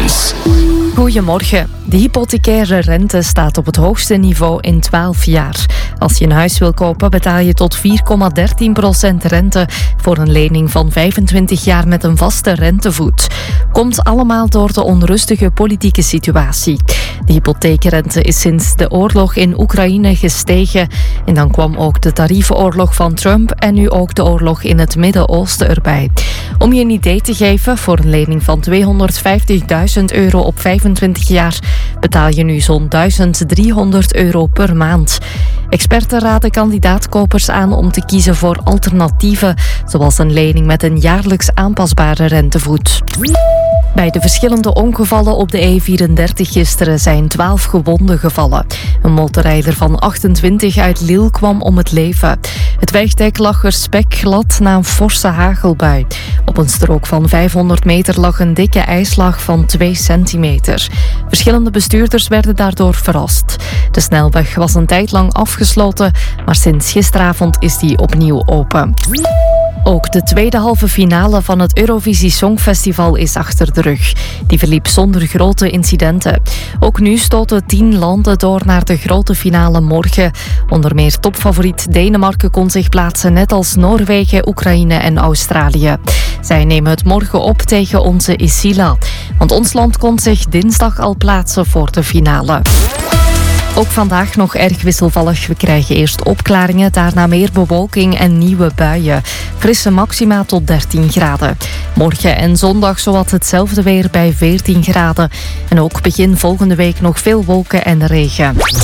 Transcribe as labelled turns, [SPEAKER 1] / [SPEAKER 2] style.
[SPEAKER 1] Nieuws.
[SPEAKER 2] Goedemorgen. De hypothecaire rente staat op het hoogste niveau in 12 jaar. Als je een huis wil kopen, betaal je tot 4,13% rente voor een lening van 25 jaar met een vaste rentevoet. Komt allemaal door de onrustige politieke situatie. De hypotheekrente is sinds de oorlog in Oekraïne gestegen. En dan kwam ook de tariefenoorlog van Trump en nu ook de oorlog in het Midden-Oosten erbij. Om je een idee te geven, voor een lening van €250.000 op 25 jaar betaal je nu zo'n €1.300 per maand. Experten raden kandidaatkopers aan om te kiezen voor alternatieven, zoals een lening met een jaarlijks aanpasbare rentevoet. Bij de verschillende ongevallen op de E34 gisteren zijn 12 gewonden gevallen. Een motorrijder van 28 uit Lille kwam om het leven. Het wegdek lag er spekglad na een forse hagelbui. Op een strook van 500 meter lag een dikke ijslaag van 2 centimeter. Verschillende bestuurders werden daardoor verrast. De snelweg was een tijd lang afgesloten, maar sinds gisteravond is die opnieuw open. Ook de tweede halve finale van het Eurovisie Songfestival is achter de rug. Die verliep zonder grote incidenten. Ook nu stoten 10 landen door naar de grote finale morgen. Onder meer topfavoriet Denemarken kon zich plaatsen, net als Noorwegen, Oekraïne en Australië. Zij nemen het morgen op tegen onze Isila. Want ons land kon zich dinsdag al plaatsen voor de finale. Ook vandaag nog erg wisselvallig. We krijgen eerst opklaringen, daarna meer bewolking en nieuwe buien. Frisse maxima tot 13 graden. Morgen en zondag zowat hetzelfde weer bij 14 graden. En ook begin volgende week nog veel wolken en regen.